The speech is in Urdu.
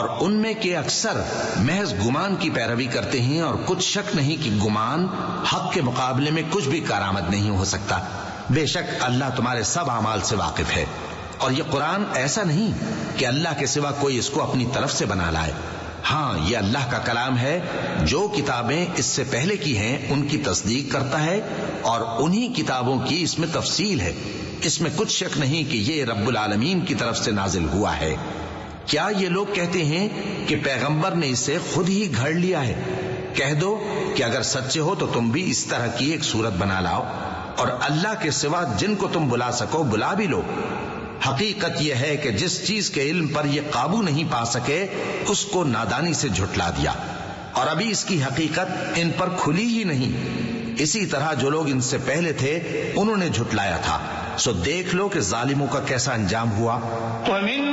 اور ان میں کے اکثر محض گمان کی پیروی کرتے ہیں، اور کچھ شک نہیں کہ گمان حق کے مقابلے میں کچھ بھی کارآمد نہیں ہو سکتا۔ بے شک اللہ تمہارے سب اعمال سے واقف ہے، اور یہ قرآن ایسا نہیں کہ اللہ کے سوا کوئی اس کو اپنی طرف سے بنا لائے۔ ہاں، یہ اللہ کا کلام ہے، جو کتابیں اس سے پہلے کی ہیں ان کی تصدیق کرتا ہے، اور انہی کتابوں کی اس میں تفصیل ہے۔ اس میں کچھ شک نہیں کہ یہ رب العالمین کی طرف سے نازل ہوا ہے۔ کیا یہ لوگ کہتے ہیں کہ پیغمبر نے اسے خود ہی گھڑ لیا ہے؟ کہہ دو کہ اگر سچے ہو تو تم بھی اس طرح کی ایک صورت بنا لاؤ، اور اللہ کے سوا جن کو تم بلا سکو بلا بھی لو۔ حقیقت یہ ہے کہ جس چیز کے علم پر یہ قابو نہیں پا سکے اس کو نادانی سے جھٹلا دیا، اور ابھی اس کی حقیقت ان پر کھلی ہی نہیں۔ اسی طرح جو لوگ ان سے پہلے تھے انہوں نے جھٹلایا تھا، سو دیکھ لو کہ ظالموں کا کیسا انجام ہوا۔ وَمِنْ